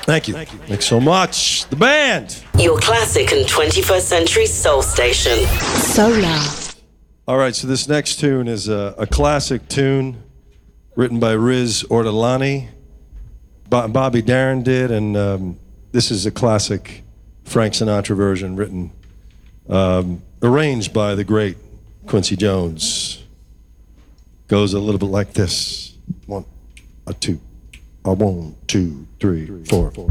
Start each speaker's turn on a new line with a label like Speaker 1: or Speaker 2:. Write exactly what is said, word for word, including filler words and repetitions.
Speaker 1: Thank you. Thanks so much. The band.
Speaker 2: Your classic and twenty-first century soul station.
Speaker 3: Solar.
Speaker 1: All right, so this next tune is a, a classic tune written by Riz Ortolani. Bo- Bobby Darin did, and um, this is a classic Frank Sinatra version written, um, arranged by the great Quincy Jones. Goes a little bit like this. One, a two, a one, two, three, four.